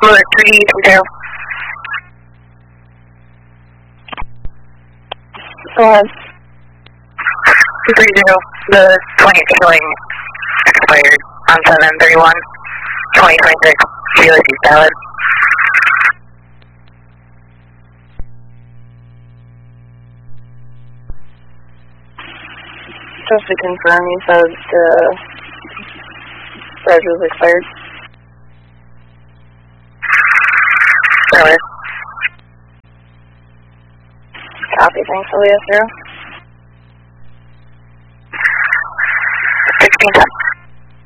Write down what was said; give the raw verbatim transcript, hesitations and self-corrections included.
Alert three zero. Go ahead. three zero. The twentieth showing expired on seven thirty-one twenty twenty-six. V O C valid. Just to confirm, you said the reg was expired? Valid. Copy, thanks, Elias Zero.